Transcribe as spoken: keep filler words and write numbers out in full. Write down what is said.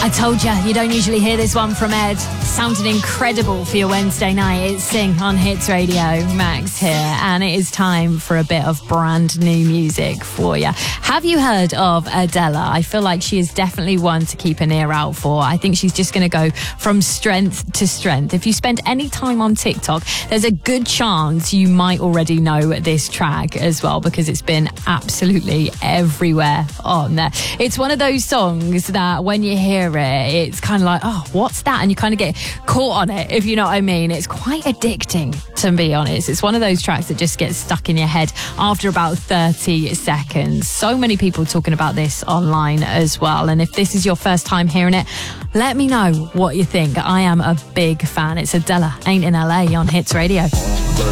I told you, you don't usually hear this one from Ed. Sounded incredible for your Wednesday night. It's Sing on Hits Radio. Max here, and it is time for a bit of brand new music for you. Have you heard of Adela? I feel like she is definitely one to keep an ear out for. I think she's just going to go from strength to strength. If you spend any time on TikTok, there's a good chance you might already know this track as well, because it's been absolutely everywhere on there. It's one of those songs that when you hear it, it's kind of like, oh, what's that? And you kind of get caught on it, if you know what I mean. It's quite addicting, to be honest. It's one of those tracks that just gets stuck in your head after about thirty seconds. So many people talking about this online as well. And if this is your first time hearing it, let me know what you think. I am a big fan. It's Adela, Ain't in L A on Hits Radio.